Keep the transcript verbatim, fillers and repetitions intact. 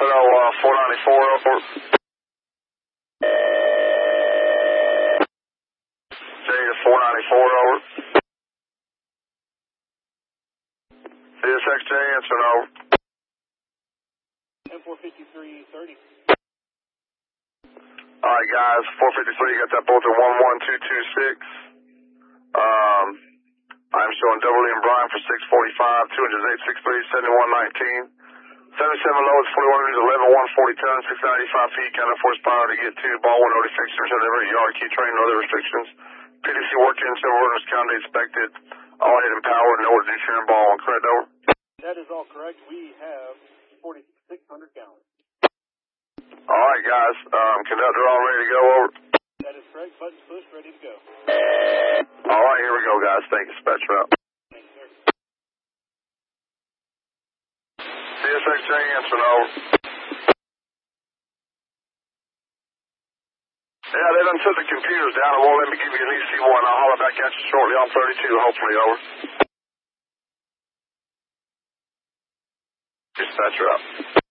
Infinito, uh, four ninety-four, over. Jada, four ninety-four, over. C S X J, answering, over. M four fifty-three thirty. Alright, guys, four fifty-three, you got that both at one one two two six. Um, I'm showing Double E and Brian for six forty-five, two hundred eight six three, seventy-one nineteen. seventy-seven loads, forty-one meters, eleven, one forty tons, six ninety-five feet, kind of horsepower to get to. Ball one eighty-six, every yard, key train, no other restrictions. P D C working, several orders county inspected. All head and power, no orders, sharing ball, correct, over? That is all correct. We have forty-six hundred gallons. Alright, guys, um, conductor all ready to go, over? That is correct. Buttons pushed, ready to go. Alright, here we go, guys. Thank you, dispatch route. Thank you, sir. C S X J, answering, over. Yeah, they done took the computers down. It won't let me give you an E C one. I'll holler back at you shortly on thirty-two, hopefully, over. Dispatch route.